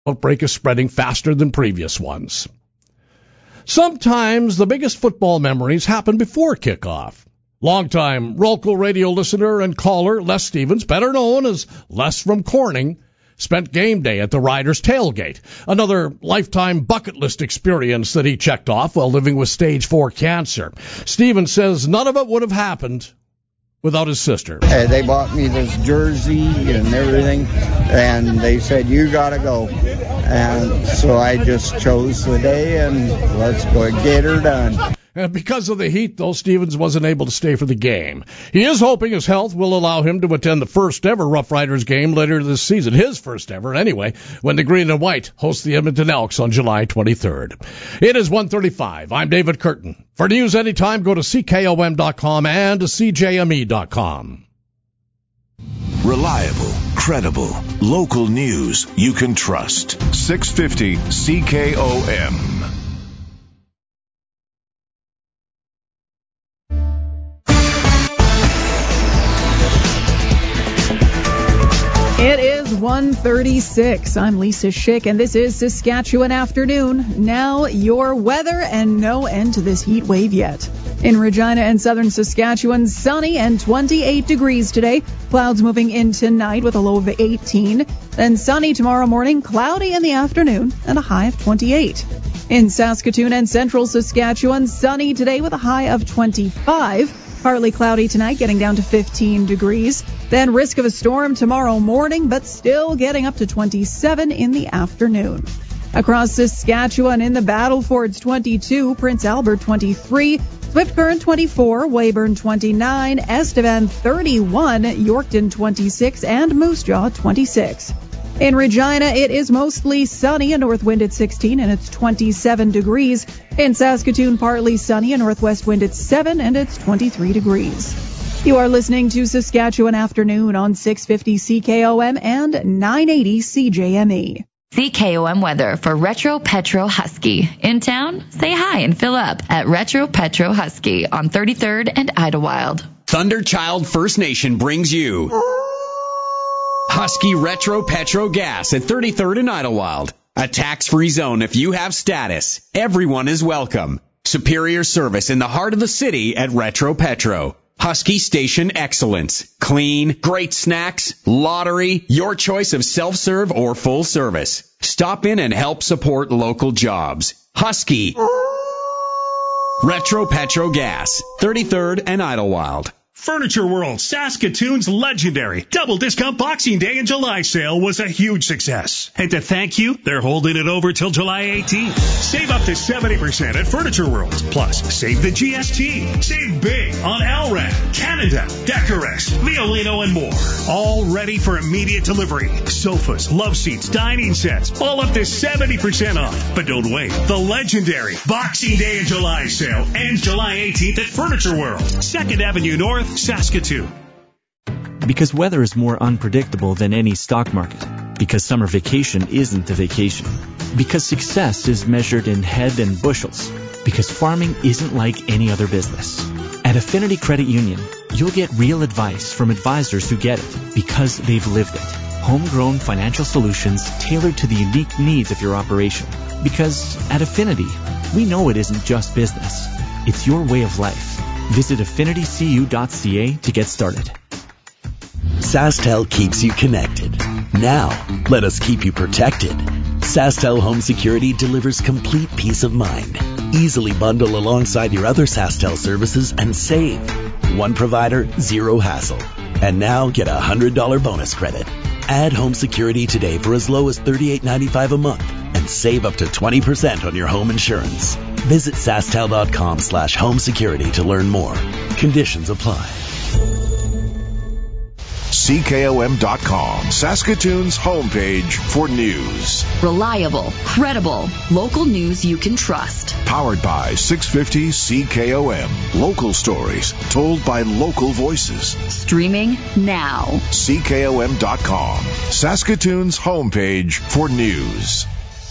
Outbreak is spreading faster than previous ones. Sometimes the biggest football memories happen before kickoff. Longtime local radio listener and caller Les Stevens, better known as Les from Corning, spent game day at the Riders tailgate, another lifetime bucket list experience that he checked off while living with stage 4 cancer. Stevens says none of it would have happened without his sister. They bought me this jersey and everything, and they said, you got to go. And so I just chose the day, and let's go get her done. And because of the heat, though, Stevens wasn't able to stay for the game. He is hoping his health will allow him to attend the first ever Rough Riders game later this season, his first ever anyway, when the Green and White host the Edmonton Elks on July 23rd. It is 1:35. I'm David Curtin. For news anytime, go to CKOM.com and to CJME.com. Reliable, credible, local news you can trust. 650 CKOM. It is 1:36. I'm Lisa Schick, and this is Saskatchewan Afternoon. Now your weather, and no end to this heat wave yet. In Regina and southern Saskatchewan, sunny and 28 degrees today. Clouds moving in tonight with a low of 18. Then sunny tomorrow morning, cloudy in the afternoon, and a high of 28. In Saskatoon and central Saskatchewan, sunny today with a high of 25. Partly cloudy tonight, getting down to 15 degrees. Then risk of a storm tomorrow morning, but still getting up to 27 in the afternoon. Across Saskatchewan in the Battlefords 22, Prince Albert 23, Swift Current 24, Weyburn 29, Estevan 31, Yorkton 26, and Moose Jaw 26. In Regina, it is mostly sunny, a north wind at 16, and it's 27 degrees. In Saskatoon, partly sunny, a northwest wind at 7, and it's 23 degrees. You are listening to Saskatchewan Afternoon on 650 CKOM and 980 CJME. CKOM weather for Retro Petro Husky. In town, say hi and fill up at Retro Petro Husky on 33rd and Idlewild. Thunderchild First Nation brings you Husky Retro Petro Gas at 33rd and Idlewild. A tax-free zone if you have status. Everyone is welcome. Superior service in the heart of the city at Retro Petro. Husky Station Excellence. Clean, great snacks, lottery, your choice of self-serve or full service. Stop in and help support local jobs. Husky. Retro Petro Gas. 33rd and Idlewild. Furniture World, Saskatoon's legendary double discount Boxing Day and July sale was a huge success. And to thank you, they're holding it over till July 18th. Save up to 70% at Furniture World. Plus, save the GST. Save big on Alran, Canada, Decorest, Violino, and more. All ready for immediate delivery. Sofas, love seats, dining sets, all up to 70% off. But don't wait. The legendary Boxing Day and July sale ends July 18th at Furniture World, 2nd Avenue North, Saskatoon. Because weather is more unpredictable than any stock market. Because summer vacation isn't a vacation. Because success is measured in head and bushels. Because farming isn't like any other business. At Affinity Credit Union, you'll get real advice from advisors who get it because they've lived it. Homegrown financial solutions tailored to the unique needs of your operation. Because at Affinity, we know it isn't just business. It's your way of life. Visit affinitycu.ca to get started. SaskTel keeps you connected. Now, let us keep you protected. SaskTel Home Security delivers complete peace of mind. Easily bundle alongside your other SaskTel services and save. One provider, zero hassle. And now get a $100 bonus credit. Add home security today for as low as $38.95 a month and save up to 20% on your home insurance. Visit SaskTel.com/home security to learn more. Conditions apply. CKOM.com, Saskatoon's homepage for news. Reliable, credible, local news you can trust. Powered by 650 CKOM. Local stories told by local voices. Streaming now. CKOM.com, Saskatoon's homepage for news.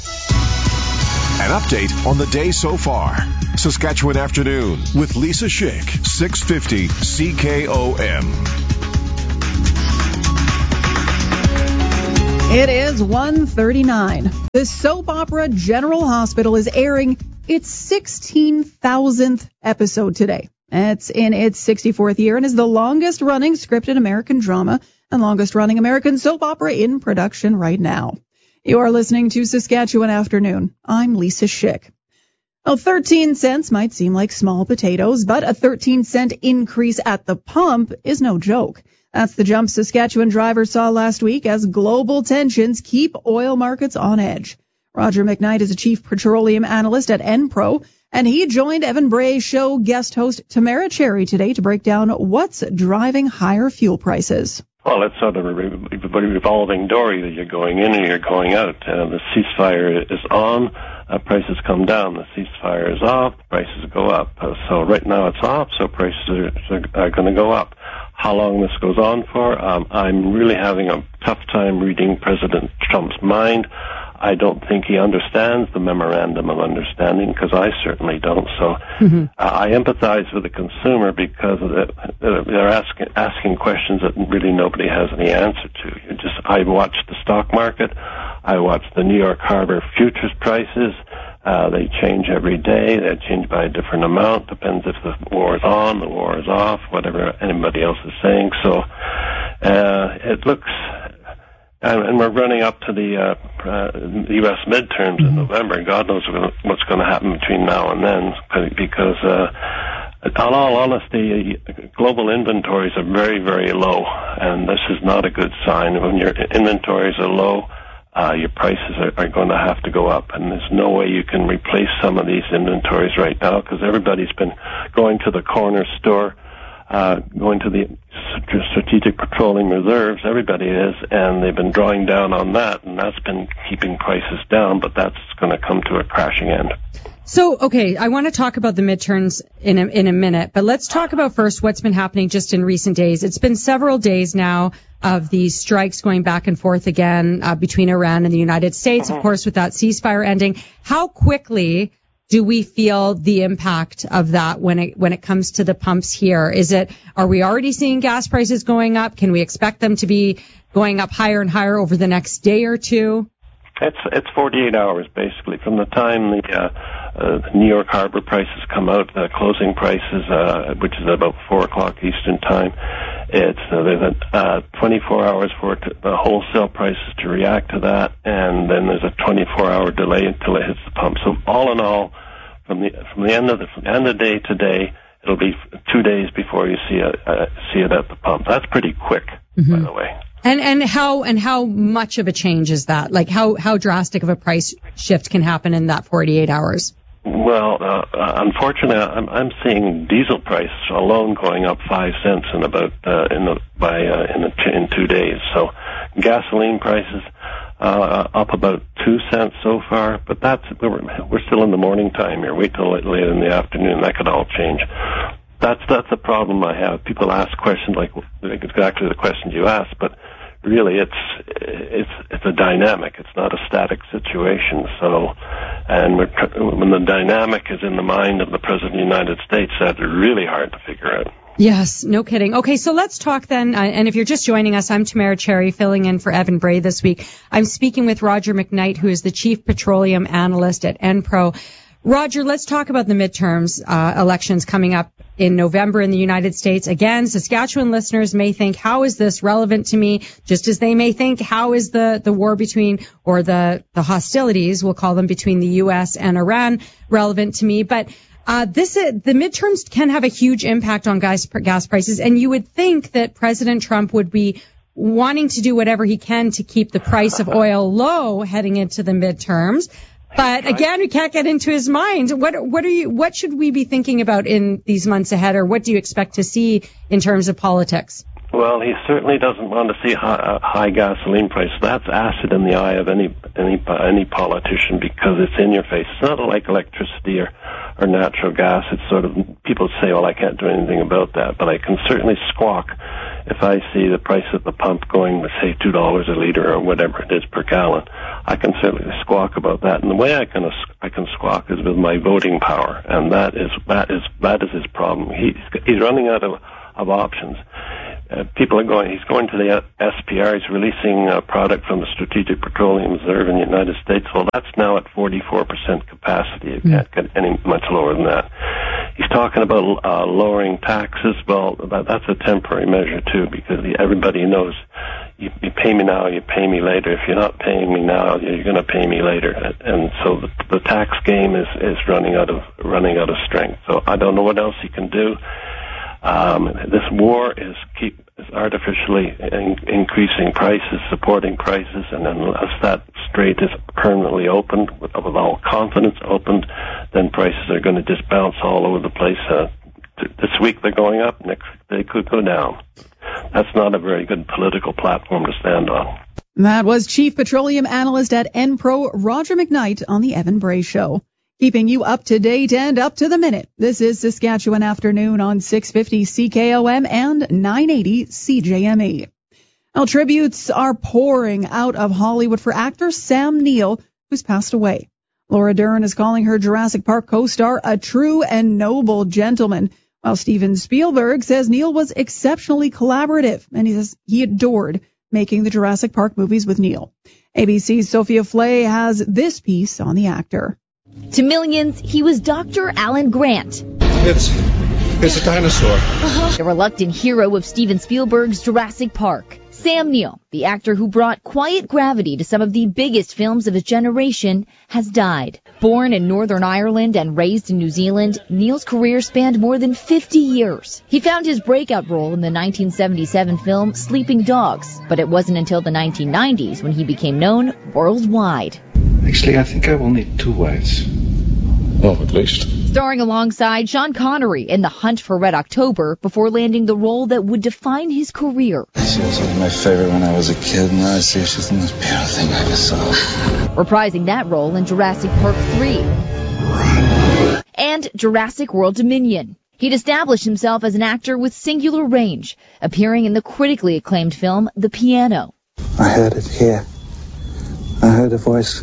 An update on the day so far. Saskatchewan Afternoon with Lisa Schick, 650 CKOM. It is 1:39. The soap opera General Hospital is airing its 16,000th episode today. It's in its 64th year and is the longest-running scripted American drama and longest-running American soap opera in production right now. You are listening to Saskatchewan Afternoon. I'm Lisa Schick. Well, 13 cents might seem like small potatoes, but a 13-cent increase at the pump is no joke. That's the jump Saskatchewan drivers saw last week as global tensions keep oil markets on edge. Roger McKnight is a chief petroleum analyst at Enpro, and he joined Evan Bray's show guest host Tamara Cherry today to break down what's driving higher fuel prices. Well, it's sort of a revolving door. Either you're going in or you're going out. The ceasefire is on, prices come down. The ceasefire is off, prices go up. So right now it's off, so prices are going to go up. How long this goes on for, I'm really having a tough time reading President Trump's mind. I don't think he understands the memorandum of understanding, because I certainly don't. So I empathize with the consumer because they're asking questions that really nobody has any answer to. I watch the stock market. I watch the New York Harbor futures prices. They change every day. They change by a different amount. Depends if the war is on, the war is off, whatever anybody else is saying. So it looks... And we're running up to the U.S. midterms in November, and God knows what's going to happen between now and then, because in all honesty, global inventories are very, very low, and this is not a good sign. When your inventories are low, your prices are going to have to go up, and there's no way you can replace some of these inventories right now, because everybody's been going to the corner store, going to the strategic petroleum reserves, everybody is, and they've been drawing down on that, and that's been keeping prices down, but that's going to come to a crashing end. So, okay, I want to talk about the midterms in a minute, but let's talk about first what's been happening just in recent days. It's been several days now of these strikes going back and forth again between Iran and the United States, of course, with that ceasefire ending. How quickly do we feel the impact of that when it comes to the pumps here? Are we already seeing gas prices going up? Can we expect them to be going up higher and higher over the next day or two? It's 48 hours basically from the time the New York Harbor prices come out, the closing prices, which is about 4 o'clock Eastern time. There's 24 hours for the wholesale prices to react to that, and then there's a 24-hour delay until it hits the pump. So all in all, from the end of the day to day, it'll be 2 days before you see it at the pump. That's pretty quick, by the way. And how much of a change is that? Like how drastic of a price shift can happen in that 48 hours? Well, unfortunately, I'm seeing diesel price alone going up 5 cents in 2 days. So gasoline prices up about 2 cents so far, but we're still in the morning time here. Wait till late in the afternoon, that could all change. That's the problem I have. People ask questions like exactly the questions you asked, but really it's a dynamic. It's not a static situation. So, and when the dynamic is in the mind of the President of the United States, that's really hard to figure out. Yes, no kidding. Okay, so let's talk then, and if you're just joining us, I'm Tamara Cherry, filling in for Evan Bray this week. I'm speaking with Roger McKnight, who is the Chief Petroleum Analyst at Enpro. Roger, let's talk about the midterms elections coming up in November in the United States. Again, Saskatchewan listeners may think, how is this relevant to me? Just as they may think, how is the war between, or the hostilities, we'll call them, between the U.S. and Iran relevant to me? But the midterms can have a huge impact on gas prices, and you would think that President Trump would be wanting to do whatever he can to keep the price of oil low heading into the midterms. But again, we can't get into his mind. What should we be thinking about in these months ahead, or what do you expect to see in terms of politics? Well, he certainly doesn't want to see high gasoline prices. That's acid in the eye of any politician, because it's in your face. It's not like electricity or natural gas. It's sort of, people say, well, I can't do anything about that, but I can certainly squawk if I see the price at the pump going with, say, $2 a liter or whatever it is per gallon. I can certainly squawk about that, and the way I can squawk is with my voting power, and that is his problem. He's running out of options. People are going. He's going to the SPR. He's releasing a product from the Strategic Petroleum Reserve in the United States. Well, that's now at 44% capacity. You can't get any much lower than that. He's talking about lowering taxes. Well, that's a temporary measure too, because everybody knows you pay me now, you pay me later. If you're not paying me now, you're going to pay me later. And so the tax game is running out of strength. So I don't know what else he can do. This war is artificially increasing prices, supporting prices, and unless that strait is permanently opened, with all confidence opened, then prices are going to just bounce all over the place. This week they're going up, next week they could go down. That's not a very good political platform to stand on. That was Chief Petroleum Analyst at Enpro, Roger McKnight, on the Evan Bray Show. Keeping you up to date and up to the minute. This is Saskatchewan Afternoon on 650 CKOM and 980 CJME. Now, tributes are pouring out of Hollywood for actor Sam Neill, who's passed away. Laura Dern is calling her Jurassic Park co-star a true and noble gentleman, while Steven Spielberg says Neill was exceptionally collaborative, and he says he adored making the Jurassic Park movies with Neill. ABC's Sophia Flay has this piece on the actor. To millions, he was Dr. Alan Grant. It's a dinosaur. The reluctant hero of Steven Spielberg's Jurassic Park. Sam Neill, the actor who brought quiet gravity to some of the biggest films of his generation, has died. Born in Northern Ireland and raised in New Zealand, Neill's career spanned more than 50 years. He found his breakout role in the 1977 film Sleeping Dogs, but it wasn't until the 1990s when he became known worldwide. Actually, I think I will need 2 wives. Oh, at least. Starring alongside Sean Connery in The Hunt for Red October before landing the role that would define his career. She was my favorite when I was a kid, and now I see she's the most beautiful thing I ever saw. Reprising that role in Jurassic Park 3 and Jurassic World Dominion. He'd established himself as an actor with singular range, appearing in the critically acclaimed film The Piano. I heard it here. I heard a voice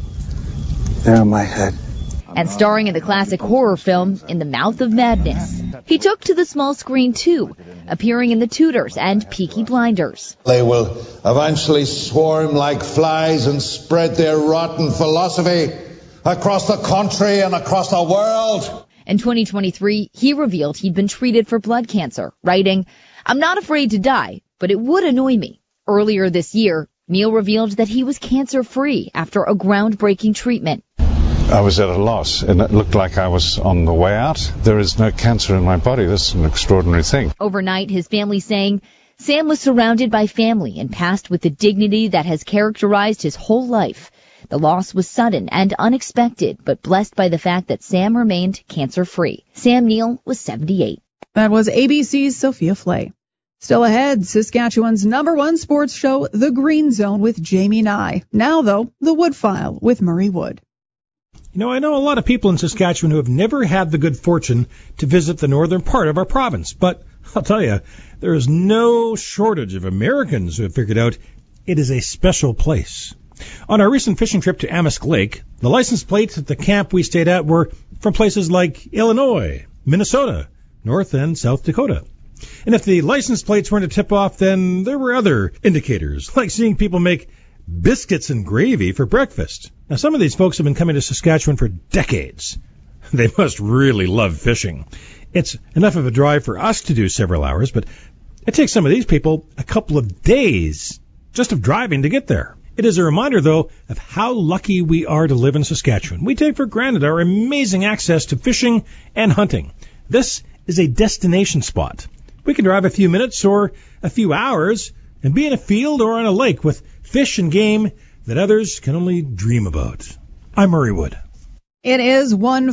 there in my head. And starring in the classic horror film In the Mouth of Madness. He took to the small screen too, appearing in The Tudors and Peaky Blinders. They will eventually swarm like flies and spread their rotten philosophy across the country and across the world. In 2023, he revealed he'd been treated for blood cancer, writing, "I'm not afraid to die, but it would annoy me." Earlier this year, Neill revealed that he was cancer-free after a groundbreaking treatment. I was at a loss, and it looked like I was on the way out. There is no cancer in my body. This is an extraordinary thing. Overnight, his family saying, Sam was surrounded by family and passed with the dignity that has characterized his whole life. The loss was sudden and unexpected, but blessed by the fact that Sam remained cancer-free. Sam Neill was 78. That was ABC's Sophia Flay. Still ahead, Saskatchewan's #1 sports show, The Green Zone with Jamie Nye. Now, though, The Wood File with Murray Wood. You know, I know a lot of people in Saskatchewan who have never had the good fortune to visit the northern part of our province, but I'll tell you, there is no shortage of Americans who have figured out it is a special place. On our recent fishing trip to Amisk Lake, the license plates at the camp we stayed at were from places like Illinois, Minnesota, North and South Dakota. And if the license plates weren't a tip-off, then there were other indicators, like seeing people make biscuits and gravy for breakfast. Now, some of these folks have been coming to Saskatchewan for decades. They must really love fishing. It's enough of a drive for us to do several hours, but it takes some of these people a couple of days just of driving to get there. It is a reminder, though, of how lucky we are to live in Saskatchewan. We take for granted our amazing access to fishing and hunting. This is a destination spot. We can drive a few minutes or a few hours and be in a field or on a lake with fish and game that others can only dream about. I'm Murray Wood. It is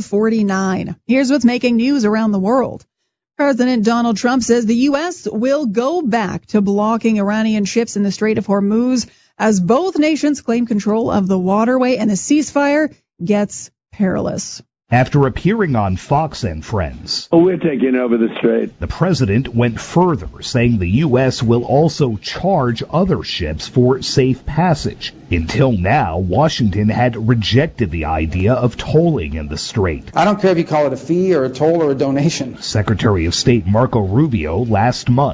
1:49. Here's what's making news around the world. President Donald Trump says the U.S. will go back to blocking Iranian ships in the Strait of Hormuz as both nations claim control of the waterway and the ceasefire gets perilous. After appearing on Fox and Friends, we're taking over the strait. The president went further, saying the U.S. will also charge other ships for safe passage. Until now, Washington had rejected the idea of tolling in the strait. I don't care if you call it a fee or a toll or a donation. Secretary of State Marco Rubio last month.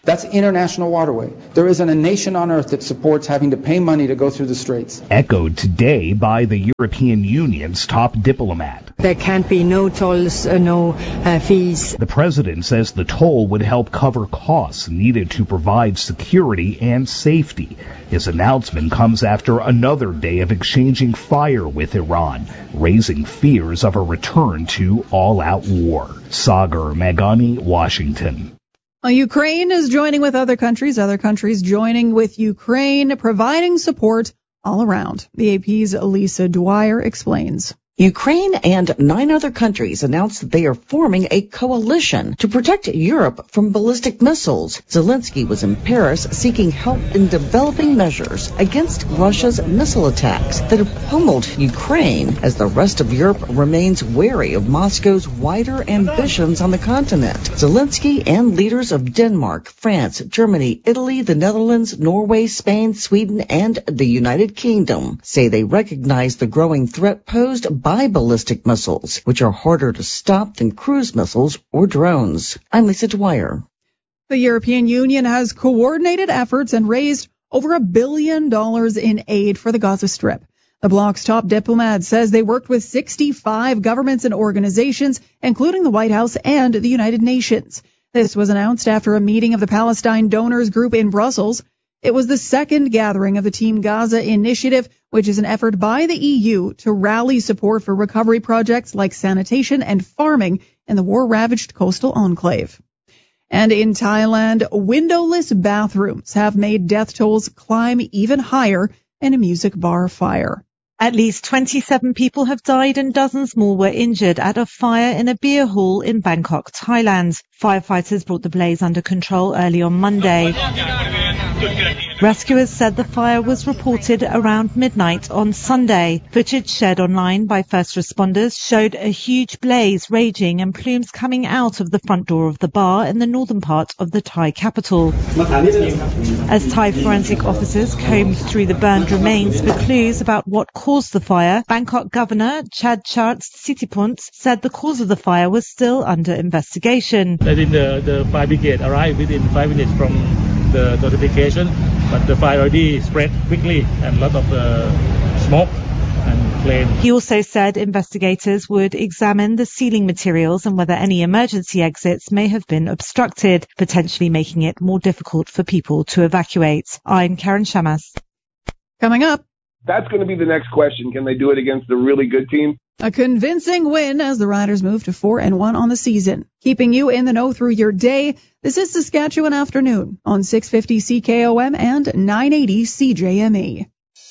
That's international waterway. There isn't a nation on earth that supports having to pay money to go through the straits. Echoed today by the European Union's top diplomat. There can't be no tolls, no fees. The president says the toll would help cover costs needed to provide security and safety. His announcement comes after another day of exchanging fire with Iran, raising fears of a return to all-out war. Sagar Meghani, Washington. Ukraine is joining with other countries joining with Ukraine, providing support all around. The AP's Lisa Dwyer explains. Ukraine and 9 other countries announced that they are forming a coalition to protect Europe from ballistic missiles. Zelensky was in Paris seeking help in developing measures against Russia's missile attacks that have pummeled Ukraine as the rest of Europe remains wary of Moscow's wider ambitions on the continent. Zelensky and leaders of Denmark, France, Germany, Italy, the Netherlands, Norway, Spain, Sweden, and the United Kingdom say they recognize the growing threat posed by ballistic missiles, which are harder to stop than cruise missiles or drones. I'm Lisa Dwyer. The European Union has coordinated efforts and raised over $1 billion in aid for the Gaza Strip. The bloc's top diplomat says they worked with 65 governments and organizations, including the White House and the United Nations. This was announced after a meeting of the Palestine Donors Group in Brussels. It was the second gathering of the Team Gaza initiative, which is an effort by the EU to rally support for recovery projects like sanitation and farming in the war-ravaged coastal enclave. And in Thailand, windowless bathrooms have made death tolls climb even higher in a music bar fire. At least 27 people have died and dozens more were injured at a fire in a beer hall in Bangkok, Thailand. Firefighters brought the blaze under control early on Monday. Rescuers said the fire was reported around midnight on Sunday. Footage shared online by first responders showed a huge blaze raging and plumes coming out of the front door of the bar in the northern part of the Thai capital. As Thai forensic officers combed through the burned remains for clues about what caused the fire, Bangkok Governor Chadchart Sittipunt said the cause of the fire was still under investigation. I think the fire brigade arrived within 5 minutes from the notification, but the fire already spread quickly and a lot of smoke and flame. He also said investigators would examine the ceiling materials and whether any emergency exits may have been obstructed, potentially making it more difficult for people to evacuate. I'm Karen Shamas. Coming up. That's going to be the next question. Can they do it against a really good team? A convincing win as the Riders move to 4-1 on the season. Keeping you in the know through your day, this is Saskatchewan Afternoon on 650 CKOM and 980 CJME.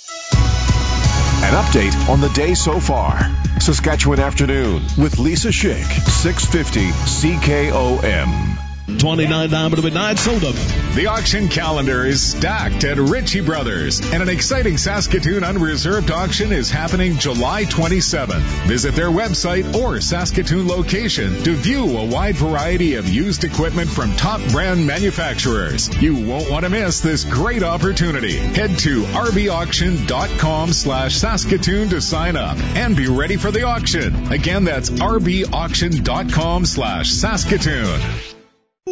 An update on the day so far. Saskatchewan Afternoon with Lisa Schick, 650 CKOM. $29.99 sold up. The auction calendar is stacked at Ritchie Brothers, and an exciting Saskatoon unreserved auction is happening July 27th. Visit their website or Saskatoon location to view a wide variety of used equipment from top brand manufacturers. You won't want to miss this great opportunity. Head to rbauction.com/Saskatoon to sign up and be ready for the auction. Again, that's rbauction.com/Saskatoon.